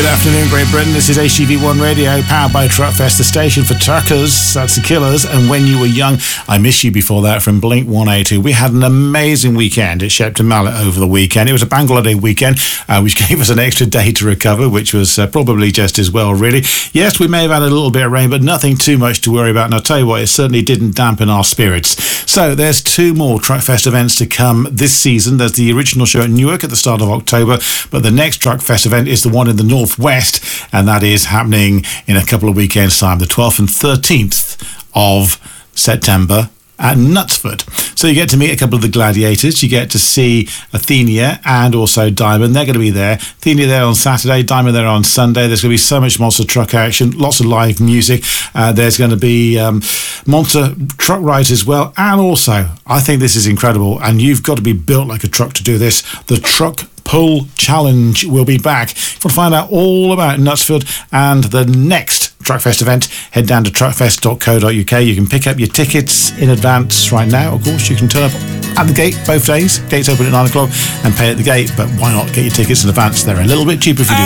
Good afternoon, Great Britain. This is HGV1 Radio, powered by Truckfest, the station for truckers. That's the Killers. And When You Were Young, I Miss You before that from Blink 182. We had an amazing weekend at Shepton Mallet over the weekend. It was a bank holiday weekend, which gave us an extra day to recover, which was probably just as well, really. Yes, we may have had a little bit of rain, but nothing too much to worry about. And I'll tell you what, it certainly didn't dampen our spirits. So there's two more Truckfest events to come this season. There's the original show at Newark at the start of October, but the next Truckfest event is the one in the Northwest, and that is happening in a couple of weekends' time, the 12th and 13th of September at Knutsford. So you get to meet a couple of the gladiators. You get to see Athenia and also Diamond. They're going to be there. Athenia there on Saturday, Diamond there on Sunday. There's going to be so much monster truck action, lots of live music. There's going to be monster truck rides as well. And also, I think this is incredible, and you've got to be built like a truck to do this. The Truck Pull Challenge will be back. If you want to find out all about Knutsford and the next Truckfest event, head down to truckfest.co.uk. You can pick up your tickets in advance right now. Of course, you can turn up at the gate both days. Gates open at 9 o'clock and pay at the gate, but why not get your tickets in advance? They're a little bit cheaper if you do.